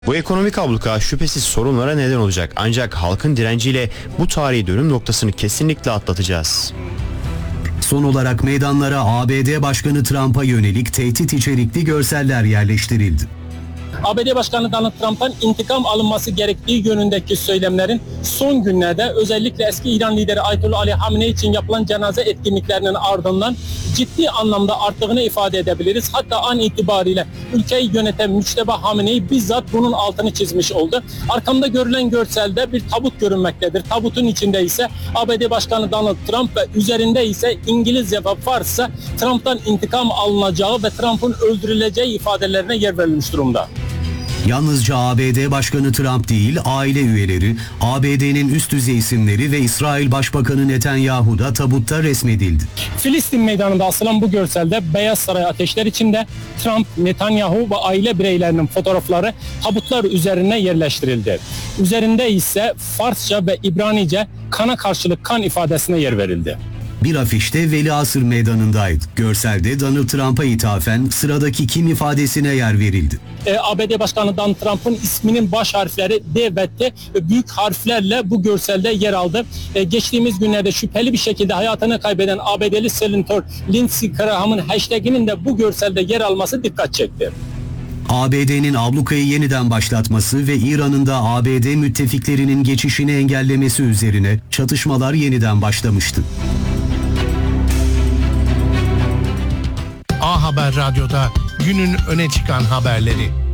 Bu ekonomik abluka şüphesiz sorunlara neden olacak. Ancak halkın direnciyle bu tarihi dönüm noktasını kesinlikle atlatacağız. Son olarak meydanlara ABD Başkanı Trump'a yönelik tehdit içerikli görseller yerleştirildi. ABD Başkanı Donald Trump'tan intikam alınması gerektiği yönündeki söylemlerin son günlerde özellikle eski İran lideri Ayetullah Ali Hamenei için yapılan cenaze etkinliklerinin ardından ciddi anlamda arttığını ifade edebiliriz. Hatta an itibariyle ülkeyi yöneten Müçteba Hamenei bizzat bunun altını çizmiş oldu. Arkamda görülen görselde bir tabut görünmektedir. Tabutun içinde ise ABD Başkanı Donald Trump ve üzerinde ise İngilizce ve Farsça Trump'tan intikam alınacağı ve Trump'ın öldürüleceği ifadelerine yer verilmiş durumda. Yalnızca ABD Başkanı Trump değil, aile üyeleri, ABD'nin üst düzey isimleri ve İsrail Başbakanı Netanyahu da tabutta resmedildi. Filistin meydanında asılan bu görselde Beyaz Saray ateşler içinde Trump, Netanyahu ve aile bireylerinin fotoğrafları tabutlar üzerine yerleştirildi. Üzerinde ise Farsça ve İbranice kana karşılık kan ifadesine yer verildi. Bir afişte Veliasır Meydanı'ndaydı. Görselde Donald Trump'a ithafen sıradaki kim ifadesine yer verildi. ABD Başkanı Donald Trump'ın isminin baş harfleri D ve T büyük harflerle bu görselde yer aldı. Geçtiğimiz günlerde şüpheli bir şekilde hayatını kaybeden ABD'li senatör Lindsey Graham'ın hashtaginin de bu görselde yer alması dikkat çekti. ABD'nin ablukayı yeniden başlatması ve İran'ın da ABD müttefiklerinin geçişini engellemesi üzerine çatışmalar yeniden başlamıştı. A Haber Radyo'da günün öne çıkan haberleri.